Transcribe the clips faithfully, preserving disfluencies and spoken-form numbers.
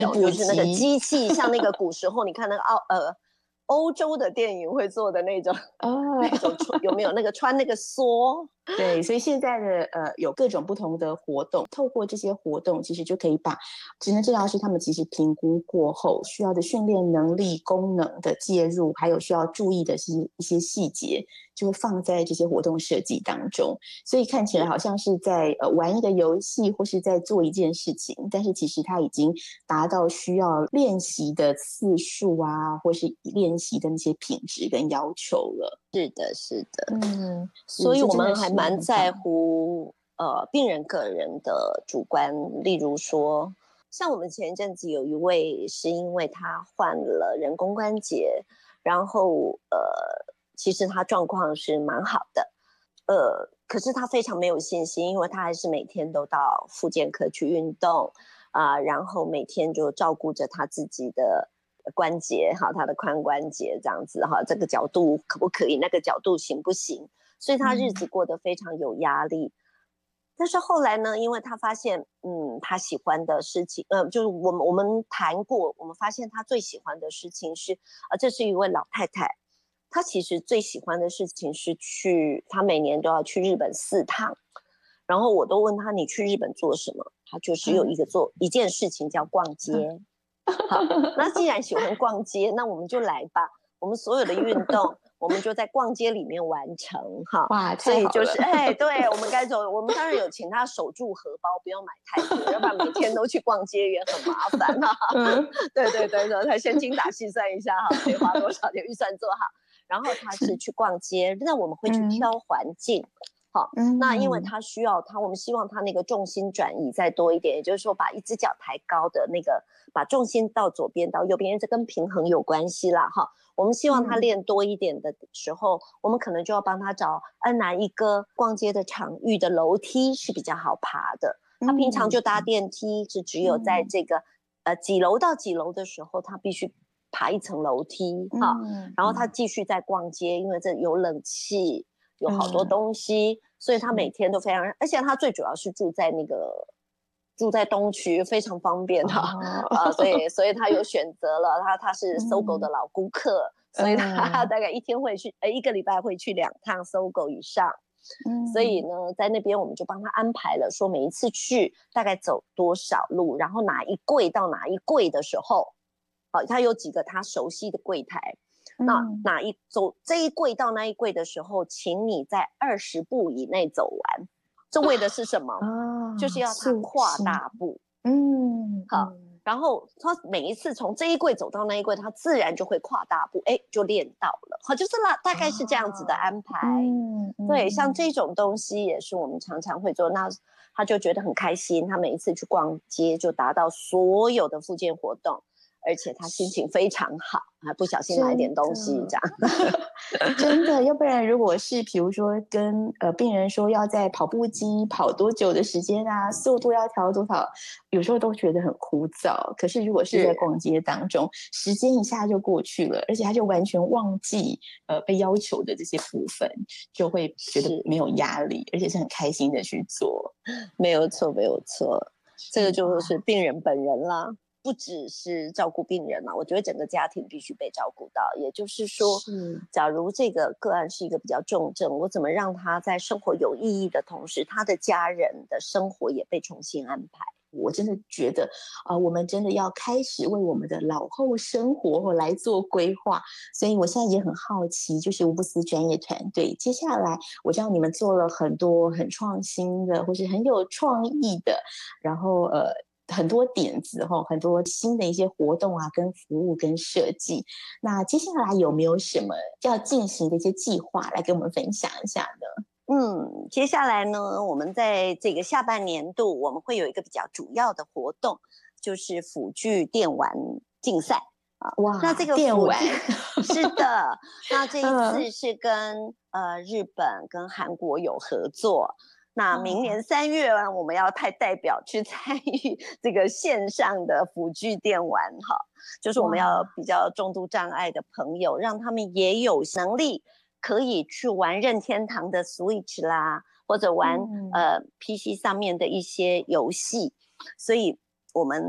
就是那个机器，像那个古时候你看那个奥呃欧洲的电影会做的那种、哦、那种有没有那个穿那个梭？ 对，所以现在的呃有各种不同的活动，透过这些活动，其实就可以把职能治疗师他们其实评估过后需要的训练能力、功能的介入，还有需要注意的一些细节，就会放在这些活动设计当中。所以看起来好像是在呃玩一个游戏，或是在做一件事情，但是其实它已经达到需要练习的次数啊，或是练习的那些品质跟要求了。 是的，是的， 嗯， 所以我们还蛮在乎呃病人个人的主观，例如说，像我们前一阵子有一位是因为他换了人工关节，然后呃，其实他状况是蛮好的，呃，可是他非常没有信心，因为他还是每天都到复健科去运动啊、呃，然后每天就照顾着他自己的关节哈，他的髋关节这样子哈，这个角度可不可以，那个角度行不行？所以他日子过得非常有压力。嗯、但是后来呢，因为他发现，嗯，他喜欢的事情，呃，就是我们我们谈过，我们发现他最喜欢的事情是，呃，这是一位老太太，她其实最喜欢的事情是去，她每年都要去日本四趟。然后我都问她，你去日本做什么？她就只有一个做、嗯、一件事情叫逛街。好，那既然喜欢逛街，那我们就来吧。我们所有的运动，我们就在逛街里面完成哈。 哇， 所以就是哎，对，我们该走，我们当然有请他守住荷包，不要买太多，要不然每天都去逛街也很麻烦哈。嗯、对对对对，他先精打细算一下哈，得花多少钱预算做好。然后他是去逛街，那我们会去挑环境。嗯好，那因为他需要他，我们希望他那个重心转移再多一点，也就是说把一只脚抬高的那个，把重心到左边到右边，这跟平衡有关系啦哈。我们希望他练多一点的时候，嗯、我们可能就要帮他找呃哪一个逛街的场域的楼梯是比较好爬的。他平常就搭电梯，是只有在这个、嗯、呃几楼到几楼的时候，他必须爬一层楼梯哈、嗯，然后他继续在逛街，因为这有冷气。有好多东西、嗯、所以他每天都非常，而且他最主要是住在那个住在东区，非常方便哈、哦呃、所以所以他有选择了，他他是搜狗的老顾客、嗯、所以他大概一天会去呃一个礼拜会去两趟搜狗以上。嗯、所以呢在那边我们就帮他安排了，说每一次去大概走多少路，然后哪一柜到哪一柜的时候、哦、他有几个他熟悉的柜台，那哪一走这一柜到那一柜的时候，请你在二十步以内走完。这为的是什么？哦、就是要他跨大步。嗯，好。然后他每一次从这一柜走到那一柜，他自然就会跨大步，哎，就练到了。好，就是大概是这样子的安排。嗯，对，像这种东西也是我们常常会做。那他就觉得很开心，他每一次去逛街就达到所有的复健活动。而且他心情非常好，还不小心买点东西这样。 真的，要不然如果是比如说跟呃病人说要在跑步机跑多久的时间啊，速度要调多少，有时候都觉得很枯燥。可是如果是在逛街当中，时间一下就过去了，而且他就完全忘记呃被要求的这些部分，就会觉得没有压力，而且是很开心的去做。 没有错，没有错，这个就是病人本人啦。不只是照顾病人嘛，我觉得整个家庭必须被照顾到。也就是说，是假如这个个案是一个比较重症，我怎么让他在生活有意义的同时，他的家人的生活也被重新安排。 我真的觉得啊、呃，我们真的要开始为我们的老后生活来做规划。所以我现在也很好奇，就是无不思专业团队接下来，我知道你们做了很多很创新的，或是很有创意的，然后呃。很多点子很多新的一些活动啊，跟服务跟设计。那接下来有没有什么要进行的一些计划来跟我们分享一下呢？ 嗯，接下来呢，我们在这个下半年度，我们会有一个比较主要的活动，就是辅具电玩竞赛啊。 哇， 那这个电玩是的，那这一次是跟、嗯、呃日本跟韩国有合作。那明年三月啊，我们要派代表去参与这个线上的辅具电玩哈，就是我们要比较重度障碍的朋友，让他们也有能力可以去玩任天堂的 Switch 啦，或者玩、嗯、呃 P C 上面的一些游戏。所以我们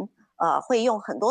呃会用很多